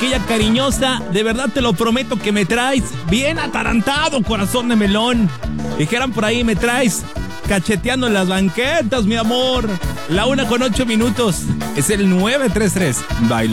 chiquilla cariñosa, de verdad te lo prometo que me traes bien atarantado, corazón de melón. Dijeran por ahí, me traes cacheteando en las banquetas, mi amor. La 1:08. Es el 933. Baila.